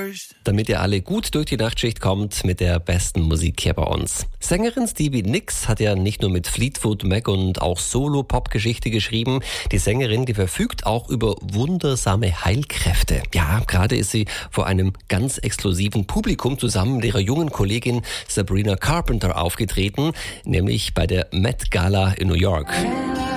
Damit ihr alle gut durch die Nachtschicht kommt mit der besten Musik hier bei uns. Sängerin Stevie Nicks hat ja nicht nur mit Fleetwood Mac und auch Solo-Pop-Geschichte geschrieben. Die Sängerin, die verfügt auch über wundersame Heilkräfte. Ja, gerade ist sie vor einem ganz exklusiven Publikum zusammen mit ihrer jungen Kollegin Sabrina Carpenter aufgetreten, nämlich bei der Met Gala in New York.